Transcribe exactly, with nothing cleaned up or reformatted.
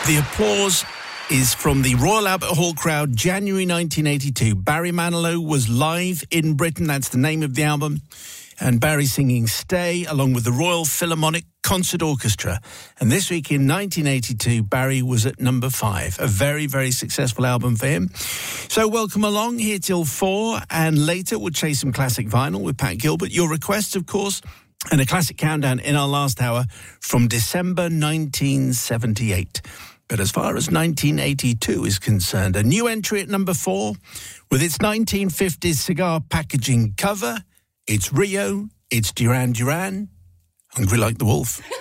The applause is from the Royal Albert Hall crowd, January nineteen eighty-two. Barry Manilow was live in Britain. That's the name of the album. And Barry singing Stay, along with the Royal Philharmonic Concert Orchestra. And this week in nineteen eighty-two, Barry was at number five. A very, very successful album for him. So welcome along here till four. And later we'll chase some classic vinyl with Pat Gilbert. Your requests, of course, and a classic countdown in our last hour from December nineteen seventy-eight. But as far as nineteen eighty-two is concerned, a new entry at number four with its nineteen fifties cigar packaging cover. It's Rio, it's Duran Duran, Hungry Like the Wolf.